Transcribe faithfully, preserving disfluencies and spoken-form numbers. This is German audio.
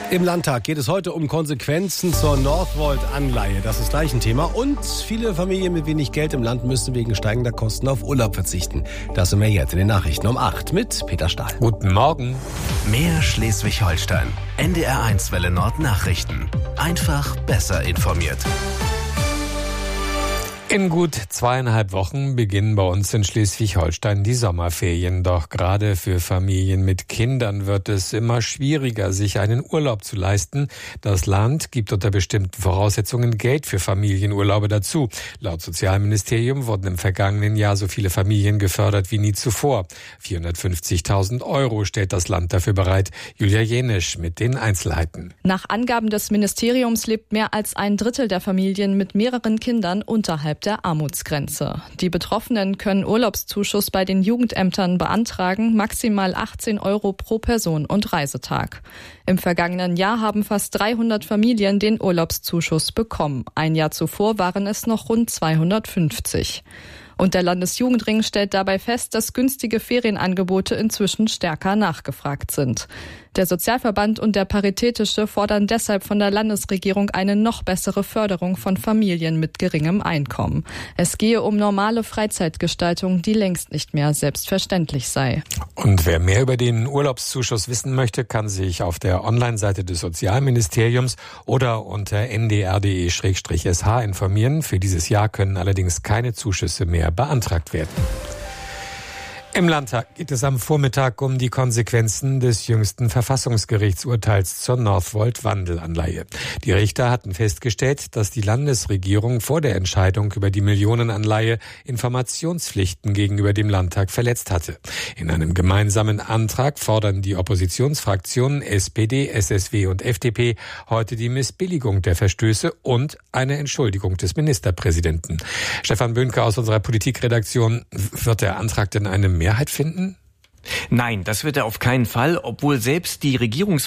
Im Landtag geht es heute um Konsequenzen zur Northvolt-Anleihe. Das ist gleich ein Thema. Und viele Familien mit wenig Geld im Land müssen wegen steigender Kosten auf Urlaub verzichten. Das und mehr jetzt in den Nachrichten um acht mit Peter Stahl. Guten Morgen. Mehr Schleswig-Holstein. N D R eins Welle Nord Nachrichten. Einfach besser informiert. In gut zweieinhalb Wochen beginnen bei uns in Schleswig-Holstein die Sommerferien. Doch gerade für Familien mit Kindern wird es immer schwieriger, sich einen Urlaub zu leisten. Das Land gibt unter bestimmten Voraussetzungen Geld für Familienurlaube dazu. Laut Sozialministerium wurden im vergangenen Jahr so viele Familien gefördert wie nie zuvor. vierhundertfünfzigtausend Euro stellt das Land dafür bereit. Julia Jenisch mit den Einzelheiten. Nach Angaben des Ministeriums lebt mehr als ein Drittel der Familien mit mehreren Kindern unterhalb der Armutsgrenze. Die Betroffenen können Urlaubszuschuss bei den Jugendämtern beantragen, maximal achtzehn Euro pro Person und Reisetag. Im vergangenen Jahr haben fast dreihundert Familien den Urlaubszuschuss bekommen. Ein Jahr zuvor waren es noch rund zweihundertfünfzig. Und der Landesjugendring stellt dabei fest, dass günstige Ferienangebote inzwischen stärker nachgefragt sind. Der Sozialverband und der Paritätische fordern deshalb von der Landesregierung eine noch bessere Förderung von Familien mit geringem Einkommen. Es gehe um normale Freizeitgestaltung, die längst nicht mehr selbstverständlich sei. Und wer mehr über den Urlaubszuschuss wissen möchte, kann sich auf der Online-Seite des Sozialministeriums oder unter n d r punkt d e slash s h informieren. Für dieses Jahr können allerdings keine Zuschüsse mehr beantragt werden. Im Landtag geht es am Vormittag um die Konsequenzen des jüngsten Verfassungsgerichtsurteils zur Northvolt-Wandelanleihe. Die Richter hatten festgestellt, dass die Landesregierung vor der Entscheidung über die Millionenanleihe Informationspflichten gegenüber dem Landtag verletzt hatte. In einem gemeinsamen Antrag fordern die Oppositionsfraktionen S P D, S S W und F D P heute die Missbilligung der Verstöße und eine Entschuldigung des Ministerpräsidenten. Stefan Böhnke aus unserer Politikredaktion, wird der Antrag denn eine Mehrheit finden? Nein, das wird er auf keinen Fall, obwohl selbst die Regierungsfraktion